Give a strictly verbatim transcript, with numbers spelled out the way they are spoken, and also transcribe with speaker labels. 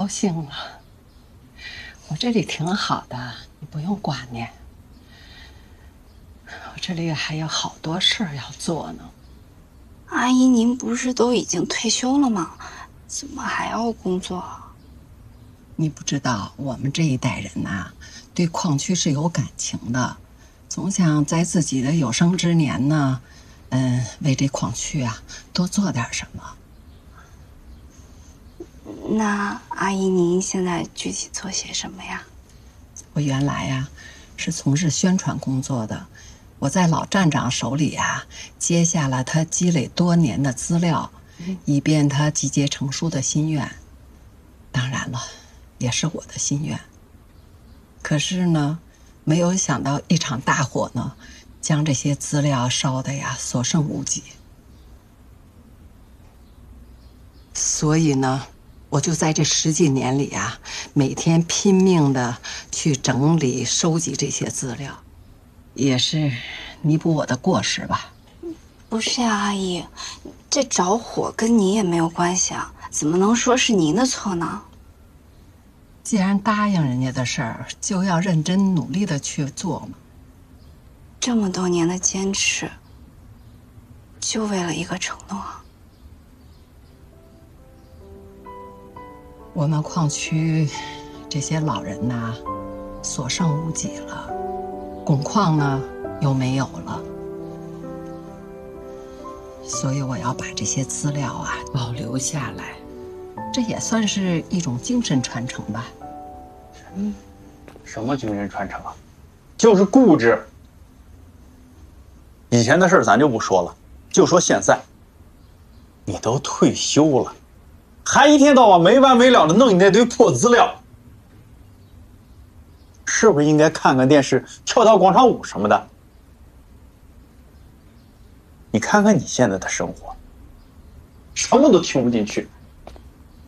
Speaker 1: 兴了。我这里挺好的，你不用挂念。我这里还有好多事儿要做呢。
Speaker 2: 阿姨，您不是都已经退休了吗？怎么还要工作啊？
Speaker 1: 你不知道，我们这一代人呐、啊，对矿区是有感情的，总想在自己的有生之年呢，嗯，为这矿区啊多做点什么。
Speaker 2: 那阿姨，您现在具体做些什么呀？
Speaker 1: 我原来呀、啊、是从事宣传工作的，我在老站长手里啊接下了他积累多年的资料，以便他集结成书的心愿。当然了，也是我的心愿。可是呢，没有想到一场大火呢，将这些资料烧得呀所剩无几。所以呢，我就在这十几年里啊，每天拼命的去整理收集这些资料，也是弥补我的过失吧。
Speaker 2: 不是呀，阿姨，这着火跟您也没有关系啊，怎么能说是您的错呢？
Speaker 1: 既然答应人家的事儿，就要认真努力的去做嘛。
Speaker 2: 这么多年的坚持，就为了一个承诺。
Speaker 1: 我们矿区这些老人呐，所剩无几了，汞矿呢又没有了，所以我要把这些资料啊保留下来，这也算是一种精神传承吧。
Speaker 3: 嗯，什么精神传承啊？就是固执。以前的事咱就不说了，就说现在，你都退休了，还一天到晚没完没了的弄你那堆破资料，是不是应该看看电视、跳跳广场舞什么的？你看看你现在的生活，什么都听不进去。